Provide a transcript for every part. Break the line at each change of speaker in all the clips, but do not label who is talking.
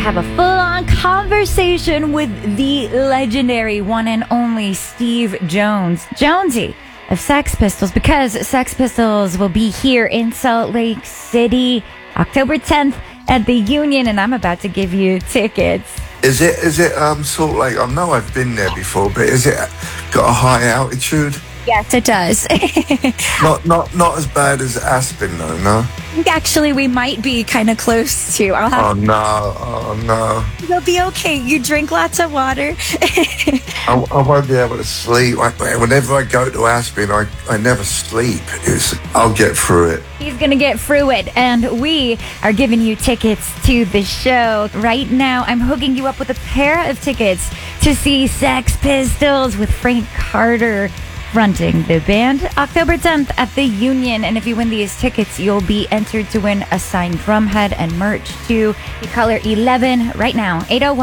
have a full-on conversation with the legendary one and only Steve Jones, Jonesy of Sex Pistols, because Sex Pistols will be here in Salt Lake City October 10th at the Union, and I'm about to give you tickets.
Is it Salt Lake? I know I've been there before, but is it got a high altitude?
Yes, it does.
Not as bad as Aspen, though, no?
Actually, we might be kind of close to.
Oh, no.
You'll be okay. You drink lots of water.
I won't be able to sleep. Whenever I go to Aspen, I never sleep. I'll get through it.
He's going to get through it, and we are giving you tickets to the show. Right now, I'm hooking you up with a pair of tickets to see Sex Pistols with Frank Carter fronting the band October 10th at the Union. And if you win these tickets, you'll be entered to win a signed drumhead and merch to the caller 11 right now,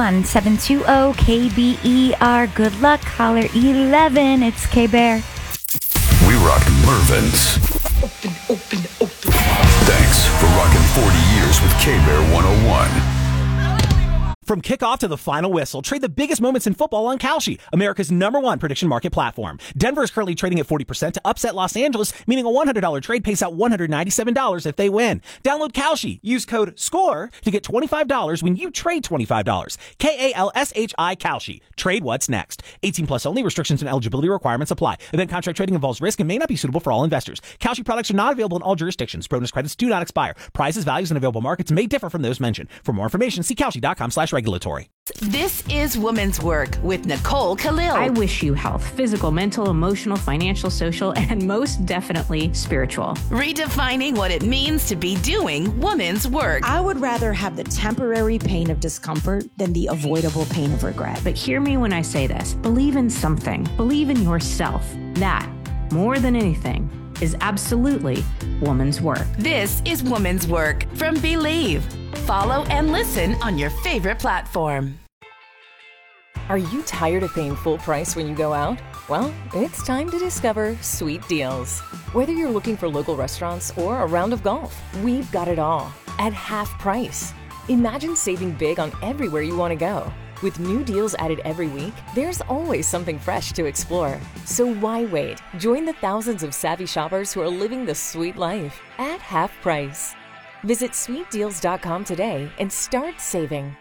801-720-KBER. Good luck, caller 11. It's K-Bear.
We rock Mervyn's. Open. Thanks for rocking 40 years with K-Bear 101.
From kickoff to the final whistle, trade the biggest moments in football on Kalshi, America's #1 prediction market platform. Denver is currently trading at 40% to upset Los Angeles, meaning a $100 trade pays out $197 if they win. Download Kalshi. Use code SCORE to get $25 when you trade $25. KALSHI Kalshi. Trade what's next. 18 plus only. Restrictions and eligibility requirements apply. Event contract trading involves risk and may not be suitable for all investors. Kalshi products are not available in all jurisdictions. Bonus credits do not expire. Prices, values, and available markets may differ from those mentioned. For more information, see Kalshi.com/regulatory.
This is Women's Work with Nicole Khalil.
I wish you health, physical, mental, emotional, financial, social, and most definitely spiritual.
Redefining what it means to be doing women's work.
I would rather have the temporary pain of discomfort than the avoidable pain of regret.
But hear me when I say this. Believe in something. Believe in yourself. That, more than anything, is absolutely woman's work.
This is Woman's Work from Believe. Follow and listen on your favorite platform.
Are you tired of paying full price when you go out? Well, it's time to discover Sweet Deals. Whether you're looking for local restaurants or a round of golf, we've got it all at half price. Imagine saving big on everywhere you want to go. With new deals added every week, there's always something fresh to explore. So why wait? Join the thousands of savvy shoppers who are living the sweet life at half price. Visit sweetdeals.com today and start saving.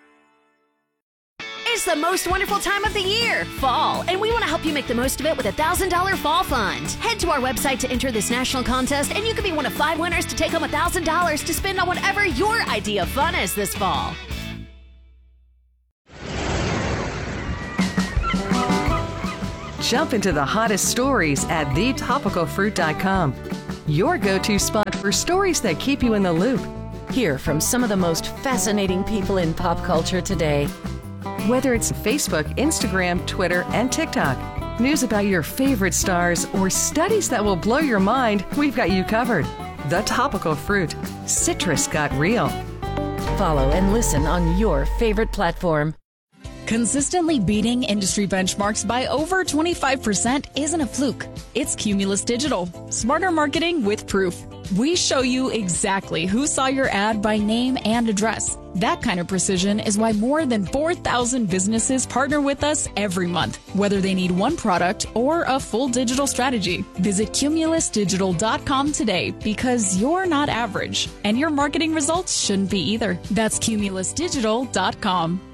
It's the most wonderful time of the year, fall, and we want to help you make the most of it with a $1,000 fall fund. Head to our website to enter this national contest, and you could be one of 5 winners to take home $1,000 to spend on whatever your idea of fun is this fall.
Jump into the hottest stories at thetopicalfruit.com. Your go-to spot for stories that keep you in the loop.
Hear from some of the most fascinating people in pop culture today.
Whether it's Facebook, Instagram, Twitter, and TikTok, news about your favorite stars, or studies that will blow your mind, we've got you covered. The Topical Fruit. Citrus got real.
Follow and listen on your favorite platform.
Consistently beating industry benchmarks by over 25% isn't a fluke. It's Cumulus Digital. Smarter marketing with proof. We show you exactly who saw your ad by name and address. That kind of precision is why more than 4,000 businesses partner with us every month, whether they need one product or a full digital strategy. Visit cumulusdigital.com today, because you're not average, and your marketing results shouldn't be either. That's cumulusdigital.com.